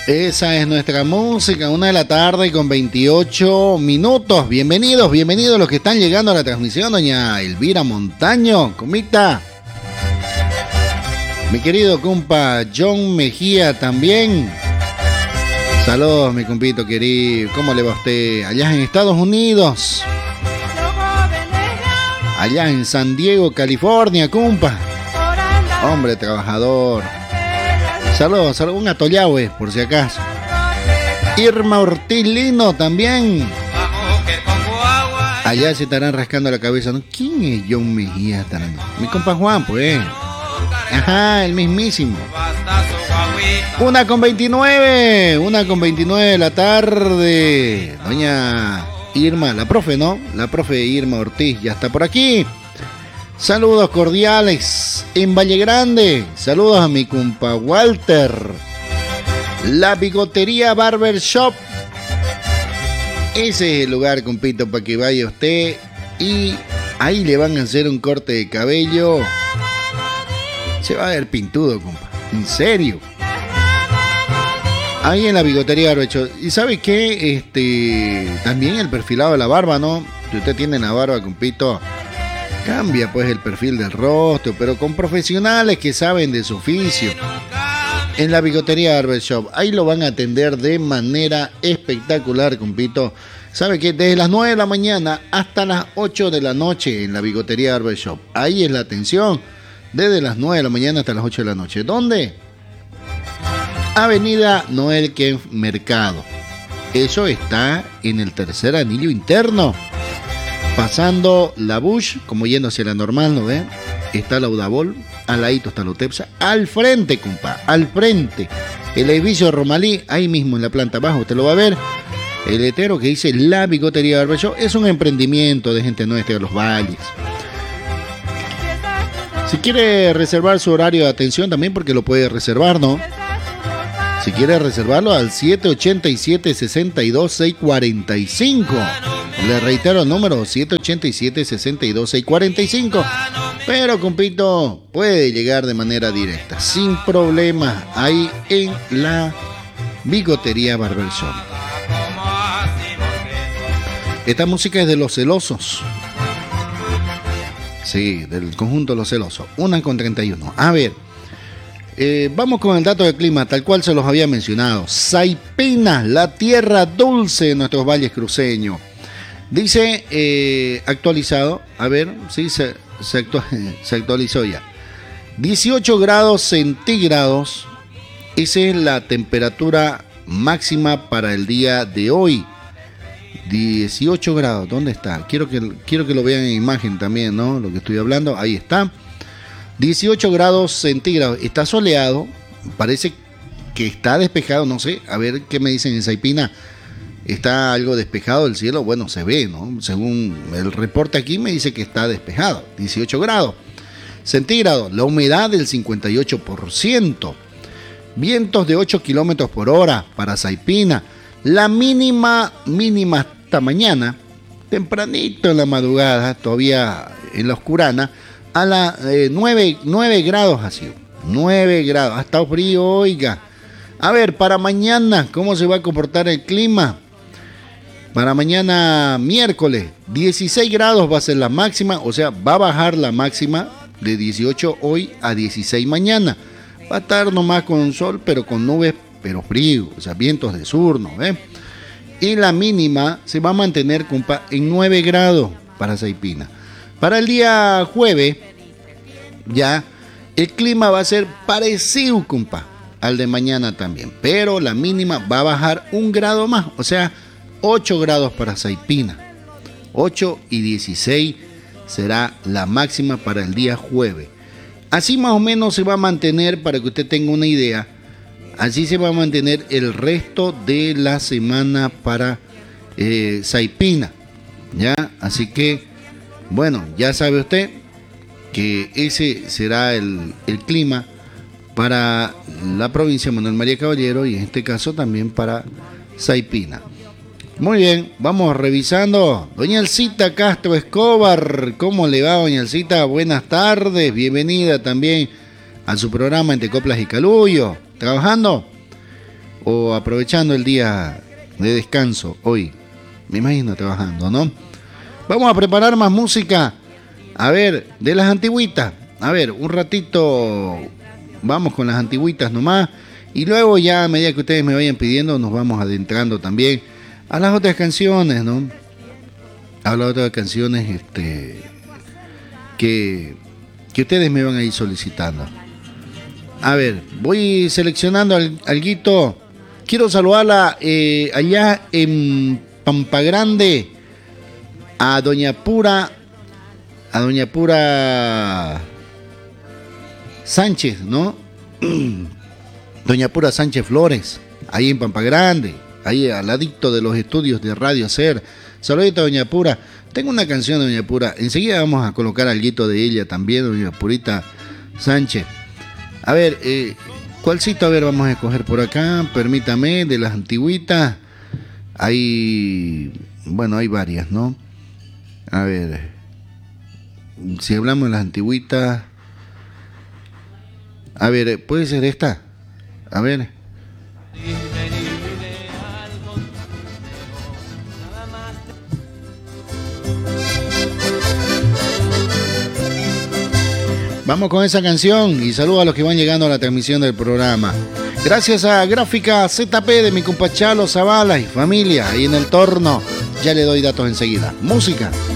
Esa es nuestra música, 1 de la tarde con 28 minutos. Bienvenidos los que están llegando a la transmisión, doña Elvira Montaño, comita. Mi querido compa John Mejía también. Saludos, mi compito querido. ¿Cómo le va a usted? Allá en Estados Unidos. Allá en San Diego, California, compa. Hombre trabajador. Saludos, un atollahue, por si acaso. Irma Ortiz Lino también. Allá se estarán rascando la cabeza, ¿no? ¿Quién es John Mejía? Mi compa Juan, pues. Ajá, el mismísimo. 1:29 de la tarde. Doña Irma, la profe, ¿no? La profe Irma Ortiz ya está por aquí. Saludos cordiales en Valle Grande. Saludos a mi compa Walter. La Bigotería Barber Shop. Ese es el lugar, compito, para que vaya usted. Y ahí le van a hacer un corte de cabello. Se va a ver pintudo, compa. En serio. Ahí en la Bigotería Barber Shop. ¿Y sabe qué? También el perfilado de la barba, ¿no? Si usted tiene la barba, compito, cambia pues el perfil del rostro, pero con profesionales que saben de su oficio. En la Bigotería Barber Shop, ahí lo van a atender de manera espectacular, compito. ¿Sabe qué? Desde las 9 de la mañana hasta las 8 de la noche en la Bigotería Barber Shop. Ahí es la atención, desde las 9 de la mañana hasta las 8 de la noche. ¿Dónde? Avenida Noel Kempf Mercado. Eso está en el tercer anillo interno. Pasando la Bush, como yendo hacia la normal, ¿no ve? Está la Udabol, al ladito está la Utepsa, al frente, compa, al frente. El edificio Romalí, ahí mismo en la planta baja, usted lo va a ver. El letrero que dice La Bigotería Barber Shop es un emprendimiento de gente nuestra de los valles. Si quiere reservar su horario de atención también, porque lo puede reservar, ¿no? Si quiere reservarlo al 787-62645. Le reitero el número 787-62645. Pero, compito, puede llegar de manera directa, sin problemas, ahí en la Bigotería Barber Shop. Esta música es de Los Celosos. Sí, del conjunto Los Celosos. 1:31. A ver. Vamos con el dato del clima, tal cual se los había mencionado. Saipina, la tierra dulce de nuestros valles cruceños. Dice, actualizado, a ver, sí, se actualizó ya. 18 grados centígrados, esa es la temperatura máxima para el día de hoy. 18 grados, ¿dónde está? Quiero que lo vean en imagen también, ¿no? Lo que estoy hablando, ahí está. 18 grados centígrados, está soleado, parece que está despejado, no sé, a ver qué me dicen en Saipina. Está algo despejado el cielo, bueno, se ve, ¿no? Según el reporte aquí me dice que está despejado, 18 grados centígrados, la humedad del 58%, vientos de 8 kilómetros por hora para Saipina, la mínima esta mañana, tempranito en la madrugada, todavía en la oscurana, a las 9 grados ha sido. 9 grados. Ha estado frío, oiga. A ver, para mañana, ¿cómo se va a comportar el clima? Para mañana miércoles, 16 grados va a ser la máxima. O sea, va a bajar la máxima de 18 hoy a 16 mañana. Va a estar nomás con sol, pero con nubes, pero frío. O sea, vientos de sur, ¿no? Y la mínima se va a mantener, compa, en 9 grados para Saipina. Para el día jueves, ya, el clima va a ser parecido, compa, al de mañana también. Pero la mínima va a bajar 1 grado más, o sea, 8 grados para Saipina. 8 y 16 será la máxima para el día jueves. Así más o menos se va a mantener, para que usted tenga una idea, así se va a mantener el resto de la semana para Saipina. ¿Ya? Así que, bueno, ya sabe usted que ese será el clima para la provincia de Manuel María Caballero y en este caso también para Saipina. Muy bien, vamos revisando. Doña Elcita Castro Escobar, ¿cómo le va, doña Elcita? Buenas tardes, bienvenida también a su programa Entre Coplas y Calullo. ¿Trabajando? o aprovechando el día de descanso hoy. Me imagino trabajando, ¿no? Vamos a preparar más música. A ver, de las antigüitas. A ver, un ratito vamos con las antigüitas nomás. Y luego ya a medida que ustedes me vayan pidiendo, nos vamos adentrando también a las otras canciones, ¿no? A las otras canciones que ustedes me van a ir solicitando. A ver, voy seleccionando alguito. Quiero saludarla allá en Pampa Grande a Doña Pura Sánchez, ¿no? Doña Pura Sánchez Flores, ahí en Pampa Grande, ahí al ladito de los estudios de Radio Ser. Saludito a Doña Pura. Tengo una canción de Doña Pura. Enseguida vamos a colocar alguito de ella también, Doña Purita Sánchez. A ver, ¿cuálcito? A ver, vamos a escoger por acá. Permítame, de las antigüitas. Hay varias, ¿no? A ver, si hablamos de las antigüitas. A ver, ¿puede ser esta? A ver. Vamos con esa canción y saludo a los que van llegando a la transmisión del programa. Gracias a Gráfica ZP de mi compa Chalo Zavala y familia ahí en el Torno. Ya le doy datos enseguida. Música.